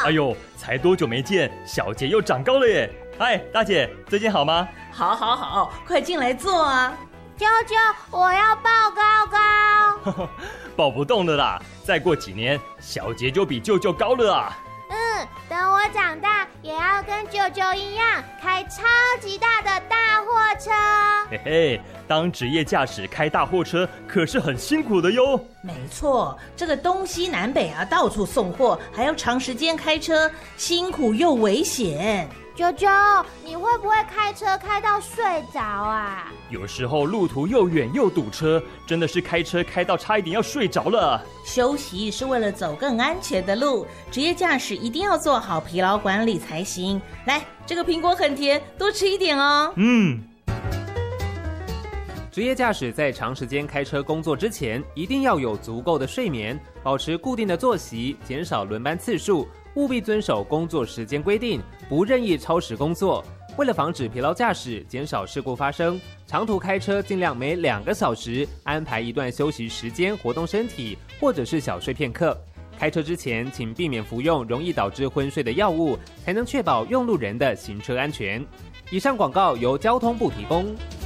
哎呦，才多久没见，小杰又长高了耶！嗨，大姐，最近好吗？ 好，快进来坐啊！ 舅舅，我要抱高高。 抱不动了啦，再过几年，小杰就比舅舅高了啊！ 等我长大，也要跟舅舅一样，开超级大的大货车。 嘿嘿，当职业驾驶开大货车可是很辛苦的哟。 没错，这个东西南北啊，到处送货，还要长时间开车，辛苦又危险。 舅舅，你会不会开车开到睡着啊？ 有时候路途又远又堵车，真的是开车开到差一点要睡着了。 休息是为了走更安全的路，职业驾驶一定要做好疲劳管理才行。来，这个苹果很甜，多吃一点哦。 职业驾驶在长时间开车工作之前，一定要有足够的睡眠，保持固定的作息，减少轮班次数，务必遵守工作时间规定，不任意超时工作。为了防止疲劳驾驶，减少事故发生，长途开车尽量每2个小时安排一段休息时间，活动身体，或者是小睡片刻。开车之前，请避免服用容易导致昏睡的药物，才能确保用路人的行车安全。以上广告由交通部提供。